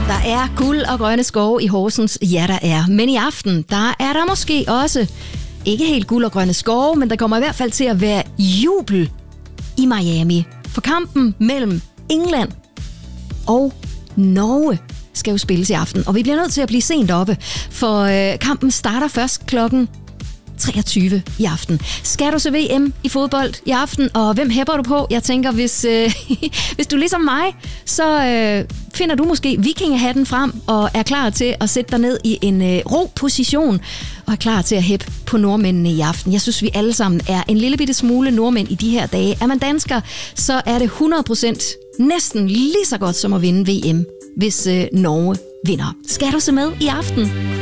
Der er guld og grønne skove i Horsens. Ja, der er. Men i aften, der er der måske også ikke helt guld og grønne skove, men der kommer i hvert fald til at være jubel i Miami. For kampen mellem England og Norge skal jo spilles i aften, og vi bliver nødt til at blive sent oppe, for kampen starter først klokken 23 i aften. Skal du se VM i fodbold i aften, og hvem hæpper du på? Jeg tænker, hvis du ligesom mig, så finder du måske vikingehatten frem og er klar til at sætte dig ned i en ro-position og er klar til at hæppe på nordmændene i aften. Jeg synes, vi alle sammen er en lille bitte smule nordmænd i de her dage. Er man dansker, så er det 100% næsten lige så godt som at vinde VM, hvis Norge vinder. Skal du se med i aften?